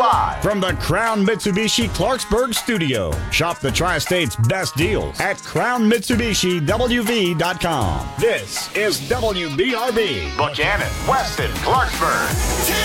live from the Crown Mitsubishi Clarksburg studio. Shop the Tri-State's best deals at crownmitsubishiwv.com. This is WBRB. Buchanan, Weston, Clarksburg.